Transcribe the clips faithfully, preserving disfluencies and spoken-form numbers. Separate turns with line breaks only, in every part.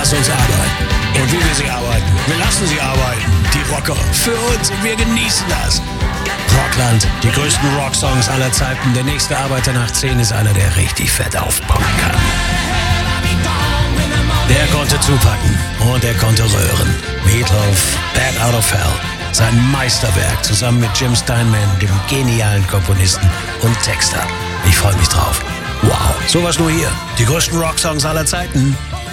Lass uns arbeiten. Und wie wir sie arbeiten, wir lassen sie arbeiten. Die Rocker für uns und wir genießen das. Rockland, die größten Rocksongs aller Zeiten. Der nächste Arbeiter nach zehn ist einer, der richtig fett aufbauen kann. Der konnte zupacken und er konnte rühren. Meatloaf, Bad Out of Hell. Sein Meisterwerk zusammen mit Jim Steinman, dem genialen Komponisten und Texter. Ich freue mich drauf. Wow, sowas nur hier. Die größten Rocksongs aller Zeiten.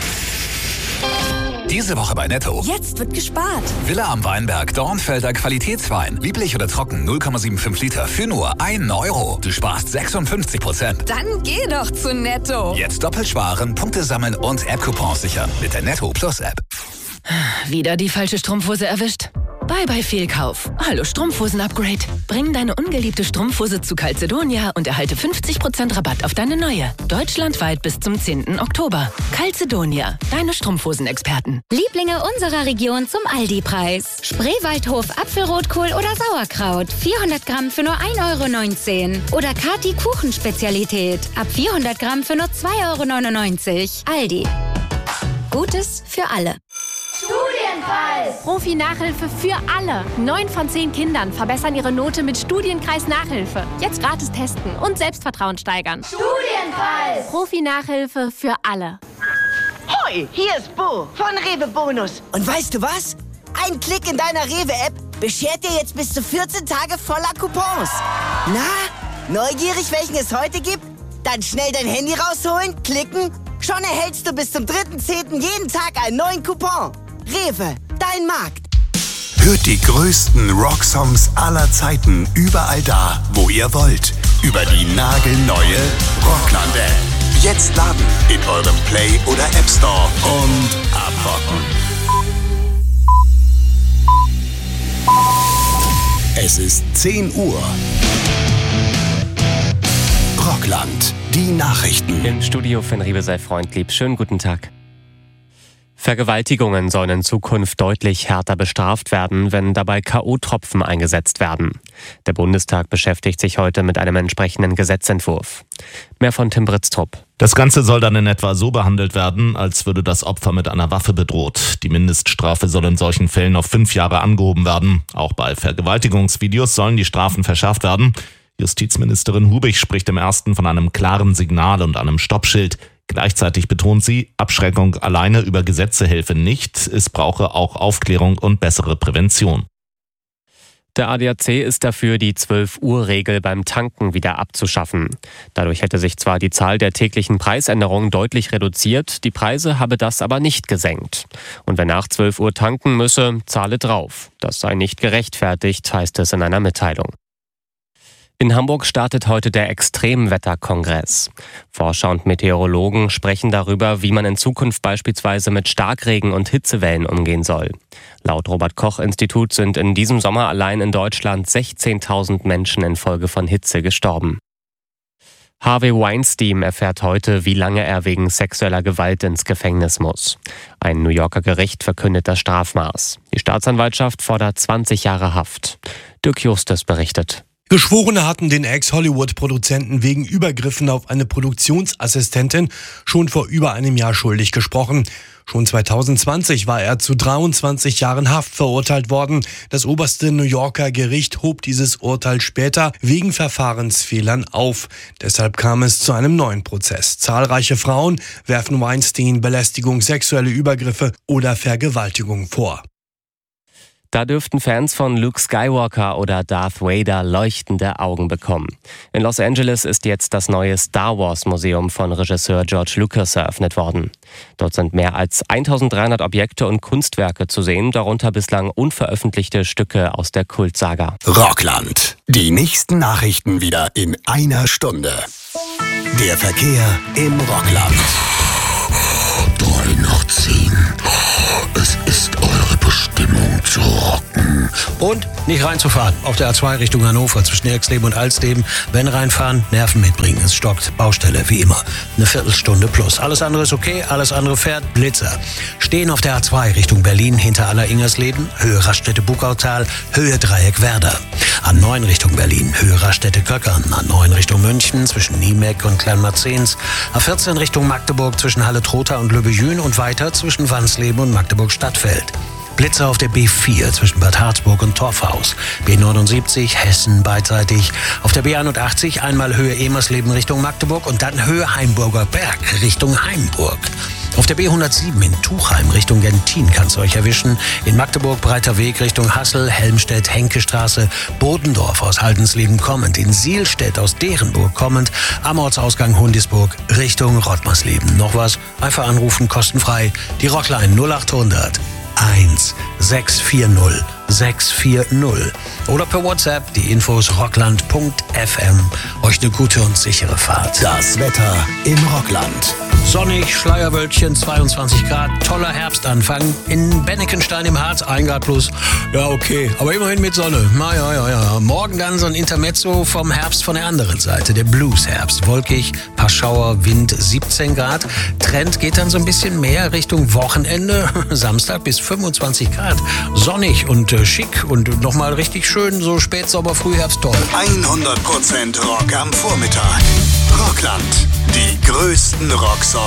Diese Woche bei Netto.
Jetzt wird gespart.
Villa am Weinberg, Dornfelder Qualitätswein. Lieblich oder trocken, null Komma fünfundsiebzig Liter für nur ein Euro. Du sparst sechsundfünfzig Prozent.
Dann geh doch zu Netto.
Jetzt doppelt sparen, Punkte sammeln und App-Coupons sichern mit der Netto Plus App.
Wieder die falsche Strumpfhose erwischt? Bye bye Fehlkauf. Hallo Strumpfhosen-Upgrade. Bring deine ungeliebte Strumpfhose zu Calzedonia und erhalte fünfzig Prozent Rabatt auf deine neue. Deutschlandweit bis zum zehnten Oktober. Calzedonia, deine Strumpfhosen-Experten.
Lieblinge unserer Region zum Aldi-Preis. Spreewaldhof Apfelrotkohl oder Sauerkraut. vierhundert Gramm für nur ein Euro neunzehn. Oder Kati Kuchenspezialität. Ab vierhundert Gramm für nur zwei Euro neunundneunzig. Aldi. Gutes für alle.
Studienkreis! Profi-Nachhilfe für alle. Neun von zehn Kindern verbessern ihre Note mit Studienkreis Nachhilfe. Jetzt gratis testen und Selbstvertrauen steigern. Studienkreis! Profi-Nachhilfe für alle.
Hoi, hier ist Bo von Rewe Bonus. Und weißt du was? Ein Klick in deiner Rewe-App beschert dir jetzt bis zu vierzehn Tage voller Coupons. Na, neugierig, welchen es heute gibt? Dann schnell dein Handy rausholen, klicken. Schon erhältst du bis zum dritten zehnten jeden Tag einen neuen Coupon. Rewe, dein Markt.
Hört die größten Rocksongs aller Zeiten überall da, wo ihr wollt. Über die nagelneue Rockland-App. Jetzt laden in eurem Play- oder App Store und abrocken. Es ist zehn Uhr. Rockland, die Nachrichten.
Im Studio Finn Riebe sei freundlieb. Schönen guten Tag. Vergewaltigungen sollen in Zukunft deutlich härter bestraft werden, wenn dabei K O-Tropfen eingesetzt werden. Der Bundestag beschäftigt sich heute mit einem entsprechenden Gesetzentwurf. Mehr von Tim Britztrup.
Das Ganze soll dann in etwa so behandelt werden, als würde das Opfer mit einer Waffe bedroht. Die Mindeststrafe soll in solchen Fällen auf fünf Jahre angehoben werden. Auch bei Vergewaltigungsvideos sollen die Strafen verschärft werden. Justizministerin Hubig spricht im ersten von einem klaren Signal und einem Stoppschild. Gleichzeitig betont sie, Abschreckung alleine über Gesetze helfe nicht, es brauche auch Aufklärung und bessere Prävention.
Der A D A C ist dafür, die zwölf-Uhr-Regel beim Tanken wieder abzuschaffen. Dadurch hätte sich zwar die Zahl der täglichen Preisänderungen deutlich reduziert, die Preise habe das aber nicht gesenkt. Und wer nach zwölf Uhr tanken müsse, zahle drauf. Das sei nicht gerechtfertigt, heißt es in einer Mitteilung. In Hamburg startet heute der Extremwetterkongress. Forscher und Meteorologen sprechen darüber, wie man in Zukunft beispielsweise mit Starkregen und Hitzewellen umgehen soll. Laut Robert-Koch-Institut sind in diesem Sommer allein in Deutschland sechzehntausend Menschen infolge von Hitze gestorben. Harvey Weinstein erfährt heute, wie lange er wegen sexueller Gewalt ins Gefängnis muss. Ein New Yorker Gericht verkündet das Strafmaß. Die Staatsanwaltschaft fordert zwanzig Jahre Haft. Dirk Justus berichtet.
Geschworene hatten den Ex-Hollywood-Produzenten wegen Übergriffen auf eine Produktionsassistentin schon vor über einem Jahr schuldig gesprochen. Schon zweitausendzwanzig war er zu dreiundzwanzig Jahren Haft verurteilt worden. Das oberste New Yorker Gericht hob dieses Urteil später wegen Verfahrensfehlern auf. Deshalb kam es zu einem neuen Prozess. Zahlreiche Frauen werfen Weinstein Belästigung, sexuelle Übergriffe oder Vergewaltigung vor.
Da dürften Fans von Luke Skywalker oder Darth Vader leuchtende Augen bekommen. In Los Angeles ist jetzt das neue Star Wars Museum von Regisseur George Lucas eröffnet worden. Dort sind mehr als eintausenddreihundert Objekte und Kunstwerke zu sehen, darunter bislang unveröffentlichte Stücke aus der Kultsaga.
Rockland. Die nächsten Nachrichten wieder in einer Stunde. Der Verkehr im Rockland.
drei nach zehn. Es ist eure Bestimmung zu rocken. bleiben. Und nicht reinzufahren auf der A zwei Richtung Hannover zwischen Erxleben und Alsleben. Wenn reinfahren, Nerven mitbringen. Es stockt, Baustelle, wie immer. Eine Viertelstunde plus. Alles andere ist okay, alles andere fährt, Blitzer. Stehen auf der A zwei Richtung Berlin hinter Aller-Ingersleben, Höhe Raststätte-Bugautal, Höhe Dreieck Werder. A neun Richtung Berlin, Höhe Raststätte-Köckern. A neun Richtung München zwischen Niemeck und Kleinmarzens. A vierzehn Richtung Magdeburg zwischen Halle-Trotha und Lübbejün und weiter zwischen Wansleben und Magdeburg-Stadtfeld. Blitzer auf der B vier zwischen Bad Harzburg und Torfhaus. B neunundsiebzig Hessen beidseitig. Auf der B einundachtzig einmal Höhe Emersleben Richtung Magdeburg und dann Höhe Heimburger Berg Richtung Heimburg. Auf der B hundertsieben in Tuchheim Richtung Gentin kann es euch erwischen. In Magdeburg Breiter Weg Richtung Hassel, Helmstedt, Henkestraße, Bodendorf aus Haldensleben kommend, in Sielstedt aus Derenburg kommend, am Ortsausgang Hundisburg Richtung Rottmarsleben. Noch was? Einfach anrufen, kostenfrei. Die Rockline null achthundert eins sechs vier null sechs vier null oder per WhatsApp die Infos rockland punkt f m. Euch eine gute und sichere Fahrt.
Das Wetter im Rockland.
Sonnig, Schleierwölkchen, zweiundzwanzig Grad, toller Herbstanfang. In Bennekenstein im Harz, ein Grad plus. Ja, okay, aber immerhin mit Sonne. Na ja, ja, ja. Morgen dann so ein Intermezzo vom Herbst von der anderen Seite. Der Bluesherbst. Wolkig, paar Schauer, Wind, siebzehn Grad. Trend geht dann so ein bisschen mehr Richtung Wochenende. Samstag bis fünfundzwanzig Grad. Sonnig und äh, schick und nochmal richtig schön, so Spätsommer, Frühherbst, toll.
hundert Prozent Rock am Vormittag. Rockland. Die größten Rocksongs